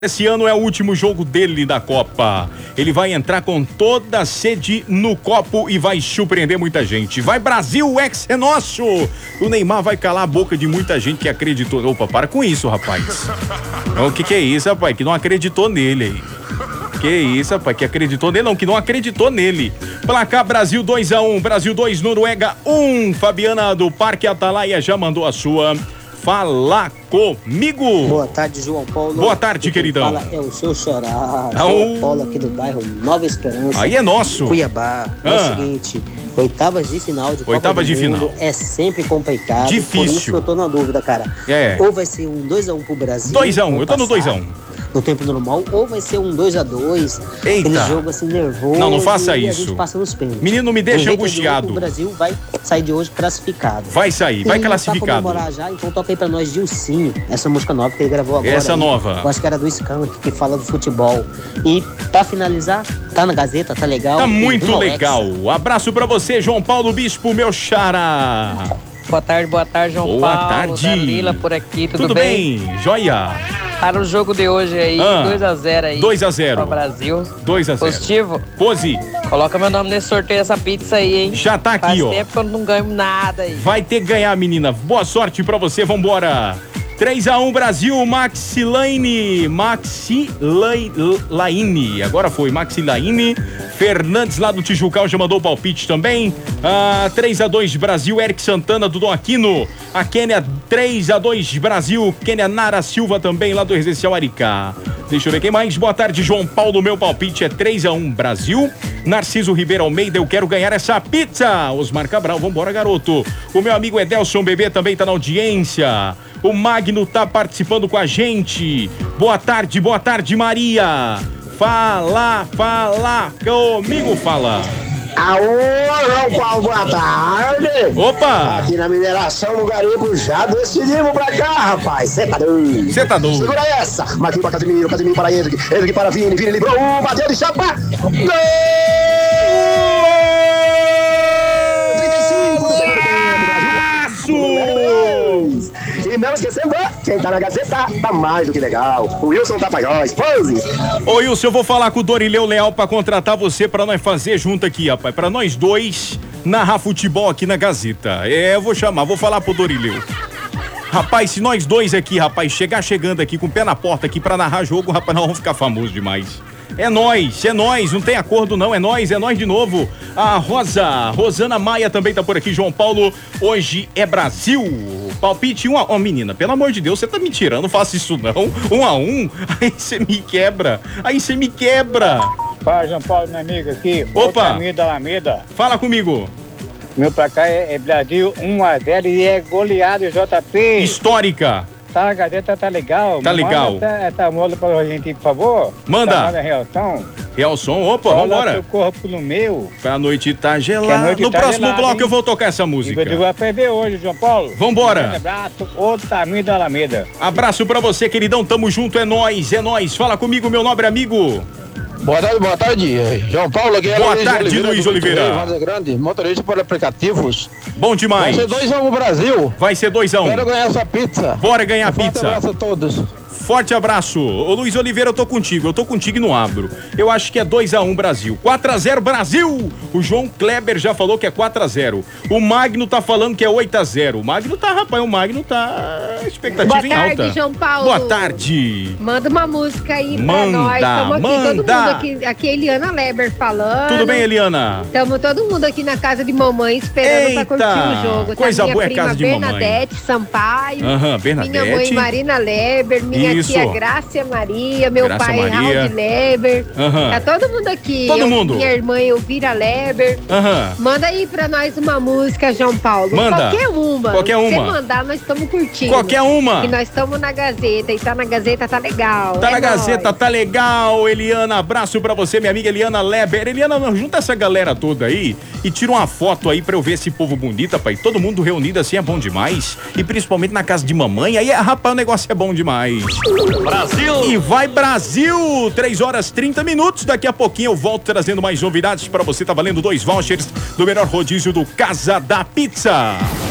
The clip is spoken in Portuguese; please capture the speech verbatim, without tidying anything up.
Esse ano é o último jogo dele da Copa. Ele vai entrar com toda a sede no copo e vai surpreender muita gente. Vai Brasil, o ex é nosso! O Neymar vai calar a boca de muita gente que acreditou. Opa, para com isso, rapaz. O que que é isso, rapaz? Que não acreditou nele aí. Que isso, rapaz? Que acreditou nele, não, que não acreditou nele. Placar Brasil dois a um, Brasil dois, Noruega um. Fabiana do Parque Atalaia já mandou a sua. Fala comigo. Boa tarde, João Paulo. Boa tarde, queridão. Fala é o seu Xará, Ah, João o- Paulo aqui do bairro Nova Esperança. Aí é nosso. Cuiabá. É Ah. o seguinte, oitavas de final de Copa Oitavas do de Mundo final. é sempre complicado. Difícil. Por isso que eu tô na dúvida, cara. É. Ou vai ser um dois a um pro Brasil. dois a um, como eu tô no passar dois a um. No tempo normal, ou vai ser um dois a dois. Eita. Aquele jogo assim nervoso. Não, não faça e isso. A gente passa nos pênaltis. Menino, não me deixa Do jeito que angustiado. O Brasil vai sair de hoje classificado. Vai sair, vai E classificado. Pra comemorar já, então toca aí pra nós Dilcinho, essa música nova que ele gravou agora. Essa aí. nova. Eu acho que era do Skank, que fala do futebol. E pra finalizar, tá na Gazeta, tá legal. Tá E muito rumo ao legal. Hexa. Abraço pra você, João Paulo Bispo, meu xará. Boa tarde, boa tarde, João Boa Paulo. tarde. Dalila por aqui, tudo, Tudo bem? Joia. Para o jogo de hoje aí, Ah, dois a zero aí. dois a zero. Para o Brasil. dois a zero. Positivo? Pose, Coloca meu nome nesse sorteio dessa pizza aí, hein? já tá aqui, Faz ó. tempo que eu não ganho nada aí. Vai ter que ganhar, menina. Boa sorte pra você, vambora. três a um Brasil, Maxilaine. Maxilaine. Agora foi, Maxilaine. Fernandes lá do Tijucal já mandou o palpite também. Ah, três a dois Brasil, Eric Santana do Dom Aquino. A Quênia três a dois Brasil, Quênia Nara Silva também lá do Residencial Aricá. Deixa eu ver quem mais. Boa tarde, João Paulo. Meu palpite é três a um Brasil. Narciso Ribeiro Almeida, eu quero ganhar essa pizza. Osmar Cabral, vambora, garoto. O meu amigo Edelson Bebê também tá na audiência. O Magno tá participando com a gente. Boa tarde, boa tarde, Maria. Fala, fala comigo, fala. Aô, João Paulo, boa tarde. Opa, Aqui na mineração, no garimpo, já decidimos pra cá, rapaz. Cê tá doido. você tá doido. Segura essa. Marquinhos para Casimiro, Casimiro para Henrique, Henrique para Vini, Vini livrou um, bateu de chapa. Gol! trinta e cinco do segundo tempo, Brasil. E não esquecendo, quem tá na Gazeta tá mais do que legal. O Wilson Tapaiós, pose. Ô, Wilson, eu vou falar com o Dorileu Leal pra contratar você pra nós fazer junto aqui, rapaz. Pra nós dois narrar futebol aqui na Gazeta. É, eu vou chamar, vou falar pro Dorileu. Rapaz, se nós dois aqui, rapaz, chegar chegando aqui com o pé na porta aqui pra narrar jogo, rapaz, nós vamos ficar famosos demais. É nós, é nós, não tem acordo não, é nós, é nós de novo. A Rosa, Rosana Maia também tá por aqui, João Paulo, hoje é Brasil. Palpite um a um, oh, menina, pelo amor de Deus, você tá me tirando, não faça isso não. Um a um, aí você me quebra, aí você me quebra. Fala, João Paulo, meu amigo aqui. Opa. Caminho da Alameda. Fala comigo. Meu pra cá é, é Brasil um a zero e é goleado J P. Histórica. Tá, a Gazeta tá legal. Tá legal. Manda essa, essa moda pra gente, por favor. Manda. Tá, manda a reação. Real som, opa, Fala vambora. que eu corro pro meu. A noite tá Que a gelada. noite No tá próximo gelada, bloco hein? eu vou tocar essa E música. eu vou perder hoje, João Paulo. Vambora. Um grande abraço, outro caminho da Alameda. Abraço pra você, queridão, tamo junto, é nóis, é nóis. Fala comigo, meu nobre amigo. Boa tarde, boa tarde. João Paulo, aqui é Boa Luiz tarde, Oliveira, Luiz do Oliveira. Correio Vaza Grande, motorista por aplicativos. Bom Vai demais. ser dois a um Brasil. Vai ser dois a um. Quero ganhar essa pizza. Bora ganhar Um forte pizza. abraço a todos. Forte abraço. Ô Luiz Oliveira, eu tô contigo, eu tô contigo e não abro. Eu acho que é dois a um Brasil. quatro a zero Brasil. O João Kleber já falou que é quatro a zero. O Magno tá falando que é oito a zero. O Magno tá, rapaz, o Magno tá expectativa Boa em tarde, alta. João Paulo. Boa tarde. Manda uma música aí pra Manda, nós. Estamos aqui, todo manda. mundo aqui. Aqui é Eliana Leber falando. Tudo bem, Eliana? Estamos todo mundo aqui na casa de mamãe esperando Eita, pra curtir o jogo. coisa tá minha boa é prima casa de mamãe. Bernadette Sampaio. Aham, Bernadette. Minha mãe Marina Leber. Minha Isso. tia Grácia Maria. Meu Grácia pai Maria. Raul Leber. Aham. Tá todo mundo aqui. Todo Eu- mundo. Minha irmã Elvira Leber. Aham. Manda aí pra nós uma música, João Paulo. Manda. Qualquer uma. Qualquer Se você uma. mandar, nós estamos curtindo. Qualquer uma. Que nós estamos na Gazeta. E tá na Gazeta, tá legal. Tá É na Gazeta, nóis. tá legal, Eliana. Abraço pra você, minha amiga Eliana Leber. Eliana, junta essa galera toda aí e tira uma foto aí pra eu ver esse povo bonito, pai. Todo mundo reunido assim é bom demais. E principalmente na casa de mamãe. Aí, rapaz, o negócio é bom demais. Brasil! E vai Brasil! três horas e trinta minutos. Daqui a pouquinho eu volto trazendo mais novidades pra você. Tá valendo dois vouchers do melhor rodízio do Casa da Pizza.